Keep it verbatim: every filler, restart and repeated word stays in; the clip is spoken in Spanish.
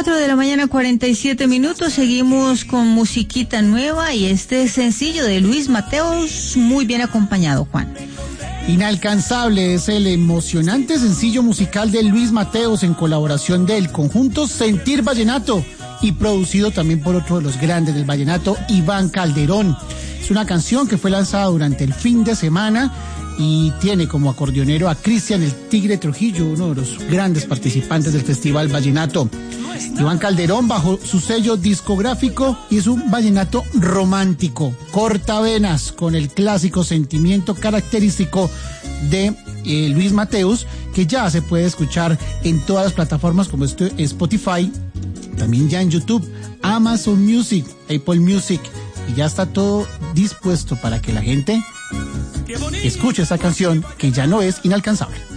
cuatro de la mañana, cuarenta y siete minutos. Seguimos con musiquita nueva y este sencillo de Luis Mateos, muy bien acompañado, Juan. Inalcanzable es el emocionante sencillo musical de Luis Mateos en colaboración del conjunto Sentir Vallenato y producido también por otro de los grandes del vallenato, Iván Calderón. Es una canción que fue lanzada durante el fin de semana y tiene como acordeonero a Cristian el Tigre Trujillo, uno de los grandes participantes del Festival Vallenato. Iván Calderón bajo su sello discográfico y es un vallenato romántico, cortavenas, con el clásico sentimiento característico de eh, Luis Mateos, que ya se puede escuchar en todas las plataformas como Spotify, también ya en YouTube, Amazon Music, Apple Music, y ya está todo dispuesto para que la gente escuche esa canción que ya no es inalcanzable.